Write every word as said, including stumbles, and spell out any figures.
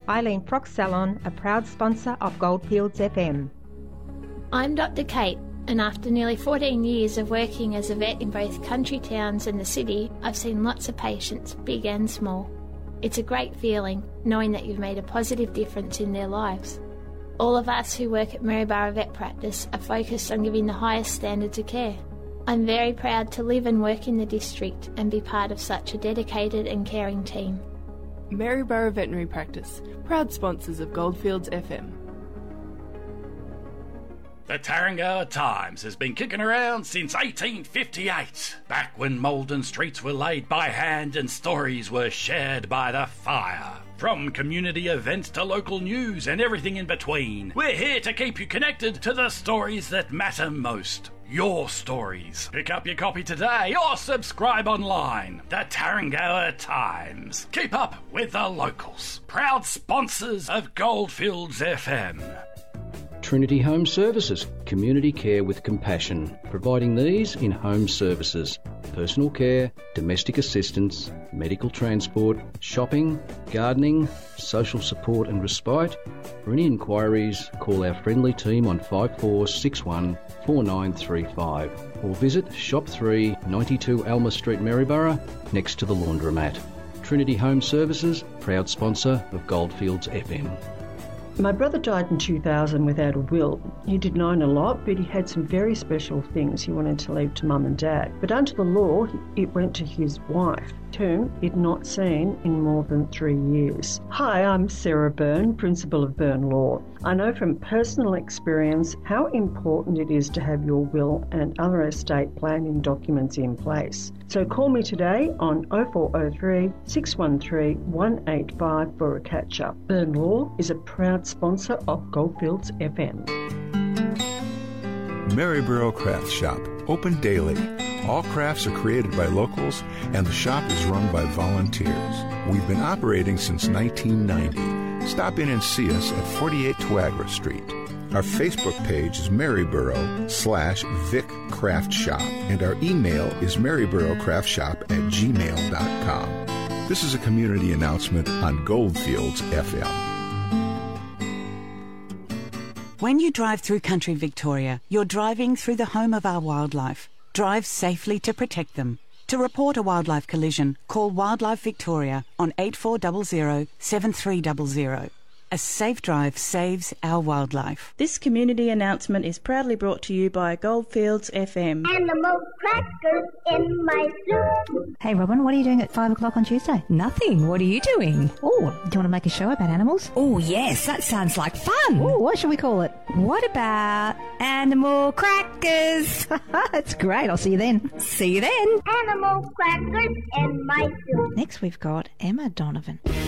Eileen Prox-Salon, a proud sponsor of Goldfields F M. I'm Doctor Kate, and after nearly fourteen years of working as a vet in both country towns and the city, I've seen lots of patients, big and small. It's a great feeling knowing that you've made a positive difference in their lives. All of us who work at Maryborough Vet Practice are focused on giving the highest standards of care. I'm very proud to live and work in the district and be part of such a dedicated and caring team. Maryborough Veterinary Practice, proud sponsors of Goldfields F M. The Tarrangower Times has been kicking around since eighteen fifty-eight, back when Maldon streets were laid by hand and stories were shared by the fire. From community events to local news and everything in between, we're here to keep you connected to the stories that matter most. Your stories. Pick up your copy today or subscribe online. The Tarrangower Times. Keep up with the locals. Proud sponsors of Goldfields F M. Trinity Home Services, community care with compassion, providing these in home services, personal care, domestic assistance, medical transport, shopping, gardening, social support and respite. For any inquiries, call our friendly team on five four six one, four nine three five or visit Shop three, ninety-two Alma Street, Maryborough, next to the laundromat. Trinity Home Services, proud sponsor of Goldfields F M. My brother died in two thousand without a will. He didn't own a lot, but he had some very special things he wanted to leave to Mum and Dad. But under the law, it went to his wife, whom he'd not seen in more than three years. Hi, I'm Sarah Byrne, Principal of Byrne Law. I know from personal experience how important it is to have your will and other estate planning documents in place. So call me today on oh four oh three, six one three, one eight five for a catch-up. Byrne Law is a proud sponsor of Goldfields F M. Maryborough Craft Shop, open daily. All crafts are created by locals, and the shop is run by volunteers. We've been operating since nineteen ninety. Stop in and see us at forty-eight Tuagra Street. Our Facebook page is Maryborough slash Vic Craft Shop, and our email is maryboroughcraftshop at gmail dot com. This is a community announcement on Goldfields F M. When you drive through country Victoria, you're driving through the home of our wildlife. Drive safely to protect them. To report a wildlife collision, call Wildlife Victoria on eight four zero zero, seven three zero zero. A safe drive saves our wildlife. This community announcement is proudly brought to you by Goldfields F M. Animal crackers in my soup. Hey Robin, what are you doing at five o'clock on Tuesday? Nothing. What are you doing? Oh, do you want to make a show about animals? Oh yes, that sounds like fun. Oh, what should we call it? What about Animal Crackers? That's great. I'll see you then. See you then. Animal crackers in my soup. Next we've got Emma Donovan.